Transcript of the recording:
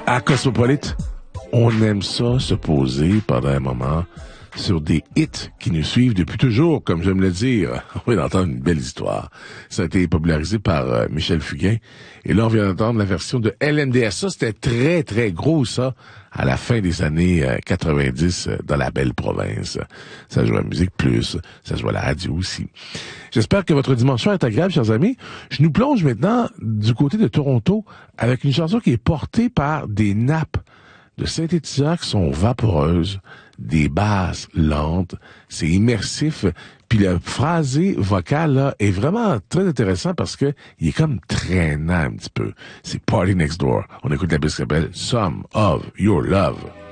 À Cosmopolite, on aime ça se poser pendant un moment sur des hits qui nous suivent depuis toujours, comme j'aime le dire. On vient d'entendre une belle histoire. Ça a été popularisé par Michel Fugain. Et là, on vient d'entendre la version de LMDS. Ça, c'était très, très gros, ça, à la fin des années 90 dans la belle province. Ça joue à Musique Plus, ça joue à la radio aussi. J'espère que votre dimanche soir est agréable, chers amis. Je nous plonge maintenant du côté de Toronto avec une chanson qui est portée par des nappes de synthétiseurs qui sont vaporeuses, des basses lentes, c'est immersif, puis le phrasé vocal là est vraiment très intéressant parce que il est comme traînant un petit peu. C'est Party Next Door. On écoute la pièce qui s'appelle Some of Your Love.